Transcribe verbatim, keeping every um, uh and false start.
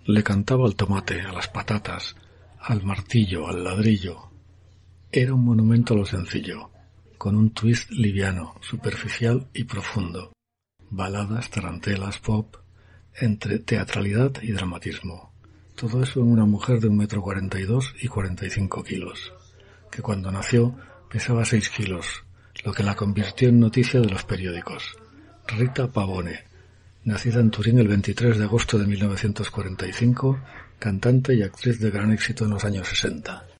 Le cantaba al tomate, a las patatas, al martillo, al ladrillo. Era un monumento a lo sencillo, con un twist liviano, superficial y profundo. Baladas, tarantelas, pop, entre teatralidad y dramatismo. Todo eso en una mujer de un metro cuarenta y dos y cuarenta y cinco kilos, que cuando nació pesaba seis kilos, lo que la convirtió en noticia de los periódicos. Rita Pavone, nacida en Turín el veintitrés de agosto de mil novecientos cuarenta y cinco, cantante y actriz de gran éxito en los años sesenta.